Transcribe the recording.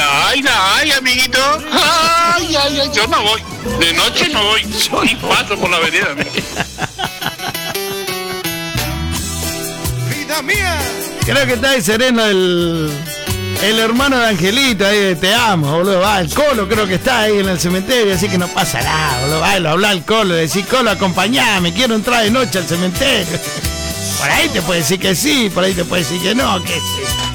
Ay, amiguito. Ay, yo no voy. De noche no voy. Ni paso por la avenida. Vida mía. Creo que está ahí sereno el hermano de Angelito, ahí de Te Amo, boludo. Va, el Colo creo que está ahí en el cementerio, así que no pasa nada, boludo. Va, lo habla al Colo, le decís, Colo, acompañame, quiero entrar de noche al cementerio. Por ahí te puede decir que sí, por ahí te puede decir que no, qué sé yo.